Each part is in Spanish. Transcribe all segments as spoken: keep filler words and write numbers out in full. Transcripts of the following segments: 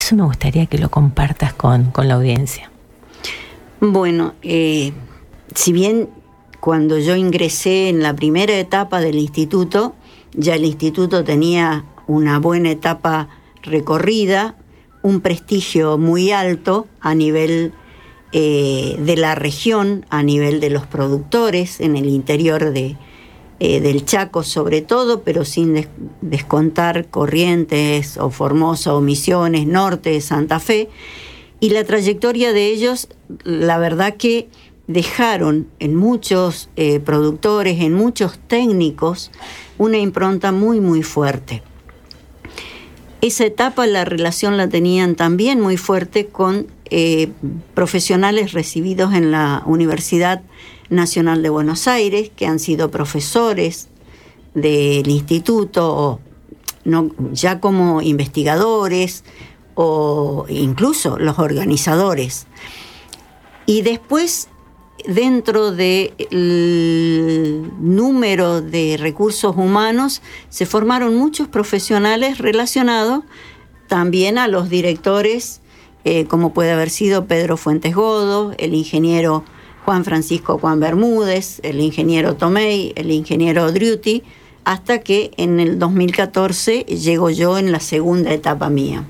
eso me gustaría que lo compartas con, con la audiencia. Bueno, eh, si bien cuando yo ingresé en la primera etapa del instituto, ya el instituto tenía una buena etapa recorrida, un prestigio muy alto a nivel eh, de la región, a nivel de los productores en el interior de, eh, del Chaco sobre todo, pero sin des- descontar Corrientes o Formosa o Misiones, Norte de Santa Fe. Y la trayectoria de ellos, la verdad que dejaron en muchos eh, productores, en muchos técnicos, una impronta muy, muy fuerte. Esa etapa la relación la tenían también muy fuerte con eh, profesionales recibidos en la Universidad Nacional de Buenos Aires, que han sido profesores del instituto, o no, ya como investigadores, o incluso los organizadores. Y después, dentro del número de recursos humanos, se formaron muchos profesionales relacionados también a los directores, eh, como puede haber sido Pedro Fuentes Godo, el ingeniero Juan Francisco Juan Bermúdez, el ingeniero Tomei, el ingeniero Driuti, hasta que en el dos mil catorce llego yo en la segunda etapa mía.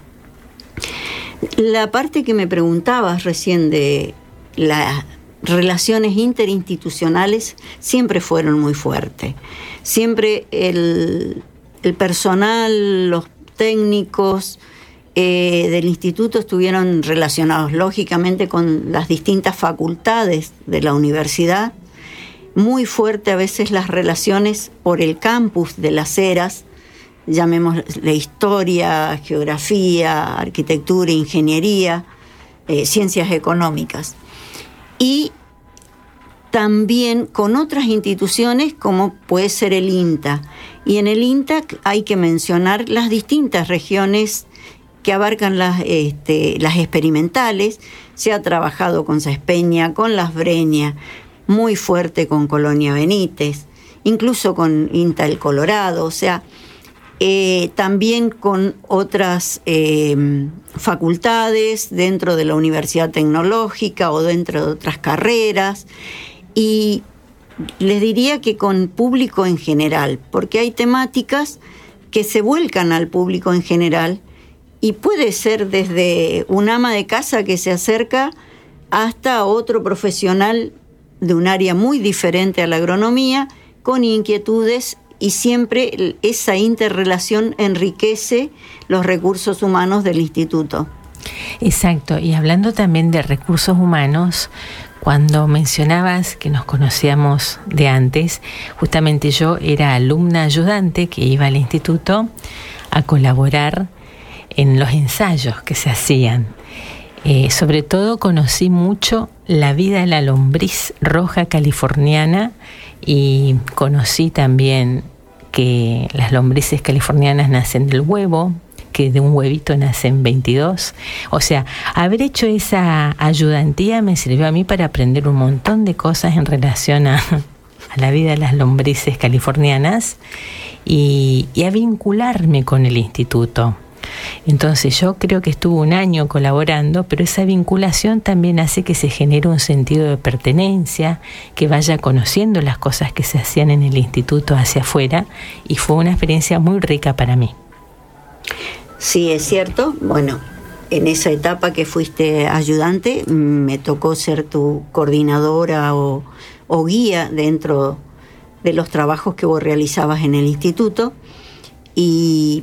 La parte que me preguntabas recién de las relaciones interinstitucionales siempre fueron muy fuertes. Siempre el, el personal, los técnicos eh, del instituto estuvieron relacionados lógicamente con las distintas facultades de la universidad. Muy fuerte a veces las relaciones por el campus de Las Heras, llamémosle historia, geografía, arquitectura, ingeniería, eh, ciencias económicas. Y también con otras instituciones como puede ser el INTA. Y en el INTA hay que mencionar las distintas regiones que abarcan las, este, las experimentales. Se ha trabajado con Sespeña, con Las Breñas, muy fuerte con Colonia Benítez, incluso con INTA El Colorado, o sea, Eh, también con otras eh, facultades dentro de la Universidad Tecnológica o dentro de otras carreras, y les diría que con público en general, porque hay temáticas que se vuelcan al público en general y puede ser desde un ama de casa que se acerca hasta otro profesional de un área muy diferente a la agronomía con inquietudes. Y siempre esa interrelación enriquece los recursos humanos del instituto. Exacto, y hablando también de recursos humanos, cuando mencionabas que nos conocíamos de antes, justamente yo era alumna ayudante que iba al instituto a colaborar en los ensayos que se hacían. Eh, sobre todo conocí mucho la vida de la lombriz roja californiana, y conocí también que las lombrices californianas nacen del huevo, que de un huevito nacen veintidós. O sea, haber hecho esa ayudantía me sirvió a mí para aprender un montón de cosas en relación a, a la vida de las lombrices californianas y, y a vincularme con el instituto. Entonces yo creo que estuve un año colaborando, pero esa vinculación también hace que se genere un sentido de pertenencia, que vaya conociendo las cosas que se hacían en el instituto hacia afuera, y fue una experiencia muy rica para mí. Sí, es cierto. Bueno, en esa etapa que fuiste ayudante, me tocó ser tu coordinadora o, o guía dentro de los trabajos que vos realizabas en el instituto, y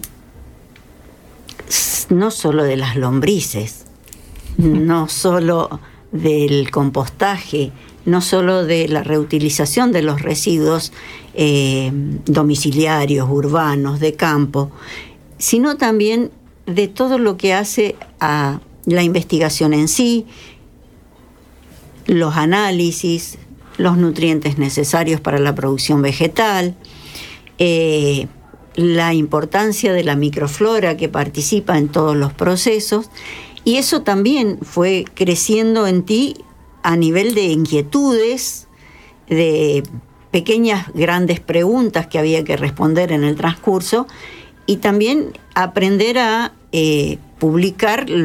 no solo de las lombrices, no solo del compostaje, no solo de la reutilización de los residuos eh, domiciliarios, urbanos, de campo, sino también de todo lo que hace a la investigación en sí, los análisis, los nutrientes necesarios para la producción vegetal, eh, la importancia de la microflora que participa en todos los procesos, y eso también fue creciendo en ti a nivel de inquietudes, de pequeñas, grandes preguntas que había que responder en el transcurso, y también aprender a eh, publicar